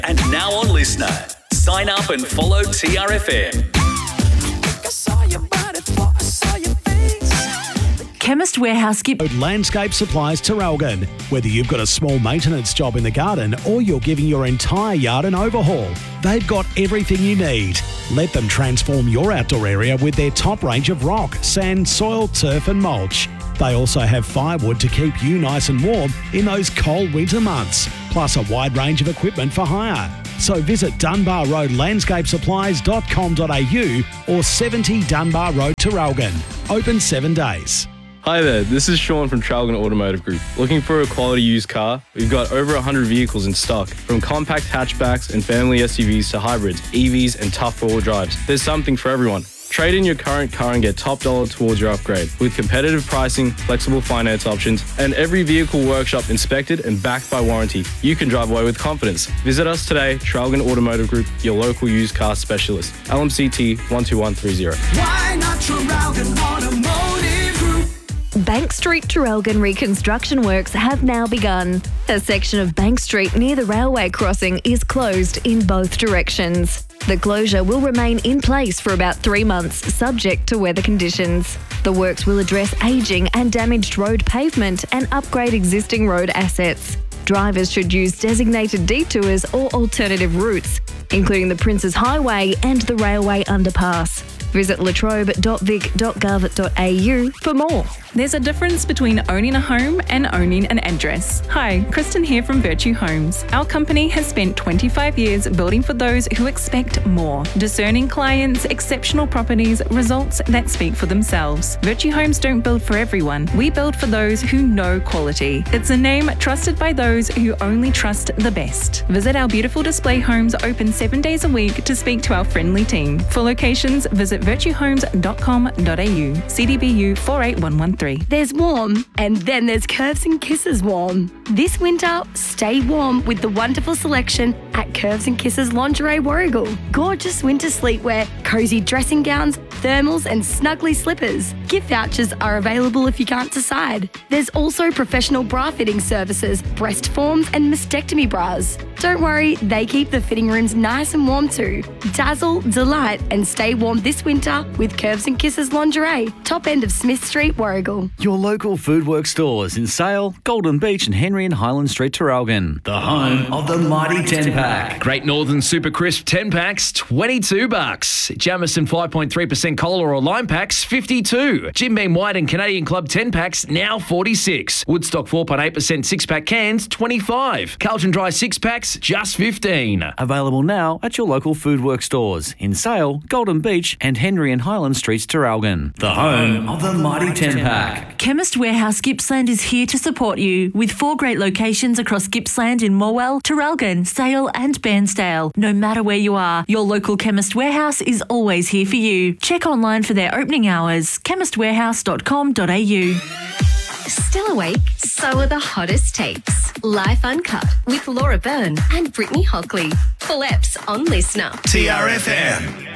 And now on Listener. Sign up and follow TRFM. Chemist Warehouse Skip Landscape Supplies Terralgan. Whether you've got a small maintenance job in the garden or you're giving your entire yard an overhaul, they've got everything you need. Let them transform your outdoor area with their top range of rock, sand, soil, turf and mulch. They also have firewood to keep you nice and warm in those cold winter months, plus a wide range of equipment for hire. So visit Dunbar Road landscapesupplies.com.au or 70 Dunbar Road, Terralgan. Open 7 days. Hi there, this is Sean from Traralgon Automotive Group. Looking for a quality used car? We've got over 100 vehicles in stock, from compact hatchbacks and family SUVs to hybrids, EVs and tough four-wheel drives. There's something for everyone. Trade in your current car and get top dollar towards your upgrade. With competitive pricing, flexible finance options, and every vehicle workshop inspected and backed by warranty, you can drive away with confidence. Visit us today, Traralgon Automotive Group, your local used car specialist. LMCT 12130. Why not Traralgon Automotive Group? Bank Street Traralgon reconstruction works have now begun. A section of Bank Street near the railway crossing is closed in both directions. The closure will remain in place for about 3 months, subject to weather conditions. The works will address ageing and damaged road pavement and upgrade existing road assets. Drivers should use designated detours or alternative routes, including the Princes Highway and the railway underpass. Visit latrobe.vic.gov.au for more. There's a difference between owning a home and owning an address. Hi, Kristen here from Virtue Homes. Our company has spent 25 years building for those who expect more. Discerning clients, exceptional properties, results that speak for themselves. Virtue Homes don't build for everyone. We build for those who know quality. It's a name trusted by those who only trust the best. Visit our beautiful display homes open 7 days a week to speak to our friendly team. For locations, visit virtuehomes.com.au. CDBU 48113. There's warm, and then there's Curves and Kisses warm. This winter, stay warm with the wonderful selection at Curves and Kisses Lingerie Warrigal. Gorgeous winter sleepwear, cozy dressing gowns, thermals and snuggly slippers. Gift vouchers are available if you can't decide. There's also professional bra fitting services, breast forms and mastectomy bras. Don't worry, they keep the fitting rooms nice and warm too. Dazzle, delight and stay warm this winter with Curves and Kisses Lingerie, top end of Smith Street, Warrigal. Your local Foodworks stores in Sale, Golden Beach and Henry and Highland Street, Terralgan. The home of the mighty 10-pack. Great Northern Super Crisp 10 packs, $22. Jamison 5.3% cola or lime packs, $52. Jim Beam White and Canadian Club 10 packs, now $46. Woodstock 4.8% 6-pack cans, $25. Carlton Dry 6 packs, just $15. Available now at your local Foodworks stores in Sale, Golden Beach and Henry and Highland Streets, Terralgan. The home of the mighty 10-pack. Chemist Warehouse Gippsland is here to support you with 4 great locations across Gippsland in Morwell, Terralgan, Sale and Bairnsdale. No matter where you are, your local Chemist Warehouse is always here for you. Check online for their opening hours, chemistwarehouse.com.au. Still awake? So are the hottest takes. Life Uncut with Laura Byrne and Brittany Hockley. Full eps on Listener. TRFM.